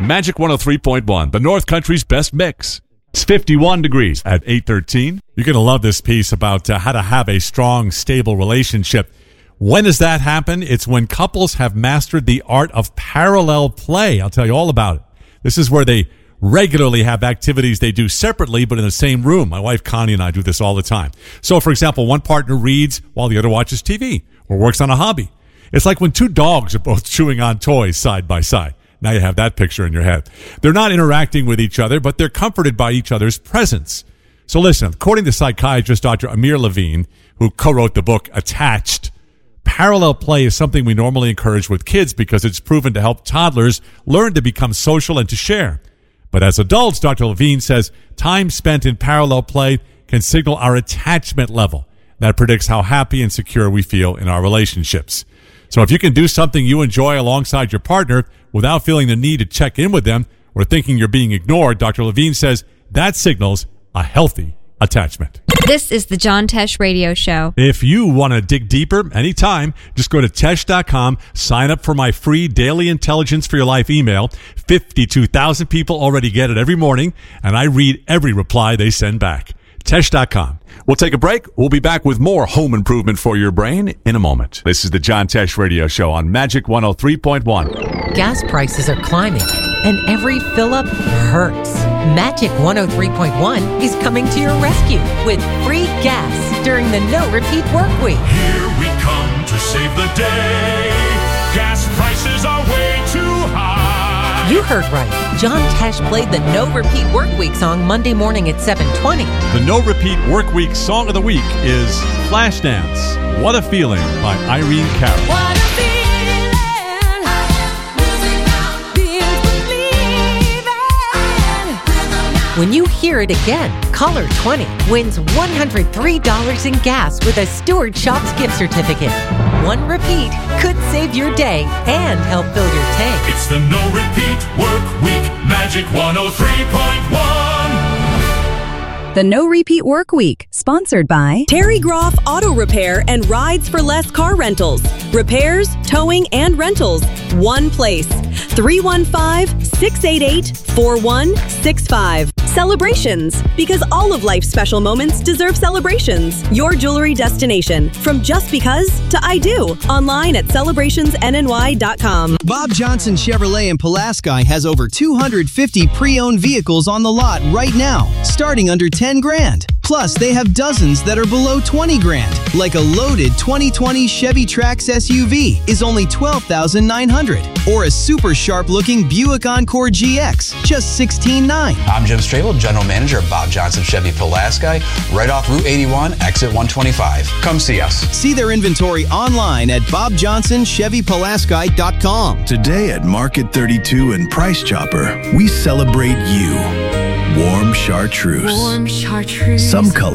Magic 103.1, the North Country's best mix. It's 51 degrees at 8:13. You're going to love this piece about how to have a strong, stable relationship. When does that happen? It's when couples have mastered the art of parallel play. I'll tell you all about it. This is where they regularly have activities they do separately but in the same room. My wife Connie and I do this all the time. So, for example, one partner reads while the other watches TV or works on a hobby. It's like when two dogs are both chewing on toys side by side. Now you have that picture in your head. They're not interacting with each other, but they're comforted by each other's presence. So listen, according to psychiatrist Dr. Amir Levine, who co-wrote the book Attached, parallel play is something we normally encourage with kids because it's proven to help toddlers learn to become social and to share. But as adults, Dr. Levine says, time spent in parallel play can signal our attachment level. That predicts how happy and secure we feel in our relationships. So if you can do something you enjoy alongside your partner without feeling the need to check in with them or thinking you're being ignored, Dr. Levine says that signals a healthy attachment. This is the John Tesh Radio Show. If you want to dig deeper anytime, just go to Tesh.com, sign up for my free Daily Intelligence for Your Life email. 52,000 people already get it every morning, and I read every reply they send back. Tesh.com. We'll take a break. We'll be back with more home improvement for your brain in a moment. This is the John Tesh Radio Show on Magic 103.1. Gas prices are climbing, and every fill-up hurts. Magic 103.1 is coming to your rescue with free gas during the no-repeat work week. Here we come to save the day. Gas prices are way too high. You heard right. John Tesh played the No Repeat Work Week song Monday morning at 7:20. The No Repeat Work Week song of the week is Flashdance, What a Feeling by Irene Cara. What a feeling, believing. When you hear it again, Caller 20 wins $103 in gas with a Stewart Shops gift certificate. One repeat could save your day and help fill your tank. It's the No Repeat Work Week, Magic 103.1. The No Repeat Work Week, sponsored by Terry Groff Auto Repair and Rides for Less Car Rentals. Repairs, towing, and rentals. One place. 315-688-4165. Celebrations, because all of life's special moments deserve celebrations. Your jewelry destination. From just because to I do. Online at celebrationsnny.com. Bob Johnson Chevrolet in Pulaski has over 250 pre-owned vehicles on the lot right now, starting under $10,000. Plus, they have dozens that are below $20,000, like a loaded 2020 Chevy Trax SUV is only $12,900, or a super sharp-looking Buick Encore GX, just $16,900. I'm Jim Strable, General Manager of Bob Johnson Chevy Pulaski, right off Route 81, exit 125. Come see us. See their inventory online at bobjohnsonchevypulaski.com. Today at Market 32 and Price Chopper, we celebrate you. Warm chartreuse. Warm chartreuse. Some color.